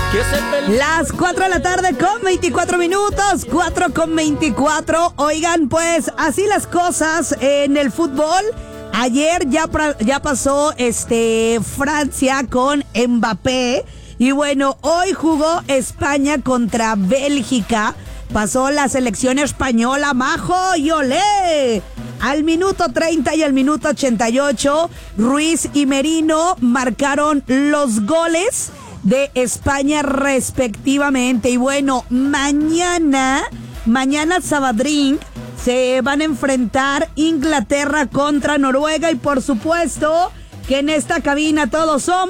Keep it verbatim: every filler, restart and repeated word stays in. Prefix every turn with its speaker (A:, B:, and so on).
A: Las cuatro de la tarde con veinticuatro minutos, cuatro con veinticuatro. Oigan, pues así las cosas en el fútbol. Ayer ya, ya pasó este Francia con Mbappé. Y bueno, hoy jugó España contra Bélgica. Pasó la selección española, majo, y olé. Al minuto treinta y al minuto ochenta y ocho, Ruiz y Merino marcaron los goles de España respectivamente. Y bueno, mañana, mañana Sabadrín se van a enfrentar Inglaterra contra Noruega. Y por supuesto que en esta cabina todos somos